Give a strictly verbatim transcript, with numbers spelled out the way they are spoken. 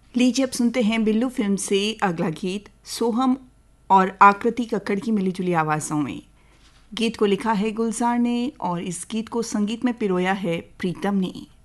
लीजिए अब सुनते हैं बिल्लू फिल्म से अगला गीत सोहम और आकृति कक्कड़ की मिलीजुली आवाज़ों में। गीत को लिखा है गुलजार ने और इस गीत को संगीत में पिरोया है प्रीतम ने।